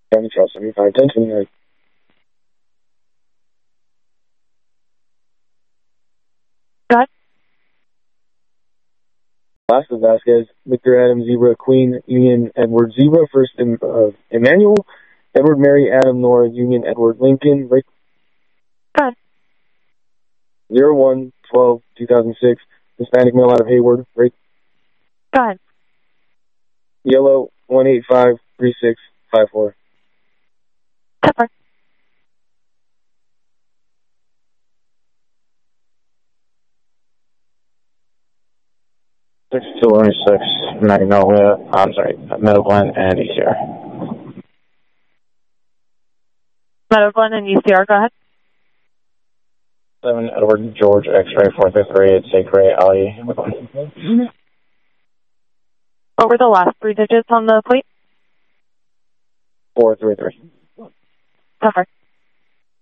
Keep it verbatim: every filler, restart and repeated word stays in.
County Charles seventy-five, ten twenty-nine. Go ahead. Last of Vasquez, Victor Adam Zebra, Queen, Union, Edward Zebra, first uh, Emmanuel, Edward Mary, Adam, Nora, Union, Edward Lincoln, right? Go ahead. zero one twelve two thousand six, Hispanic male out of Hayward, right? Go ahead. Yellow, one eight five three six five four. Pepper. six two one six, Magnolia, I'm sorry, Meadow Glen and E C R. Meadow Glen and E C R, go ahead. seven Edward George X-ray four three three, it's Sacred Ali. What were the last three digits on the plate? four three three. Pepper.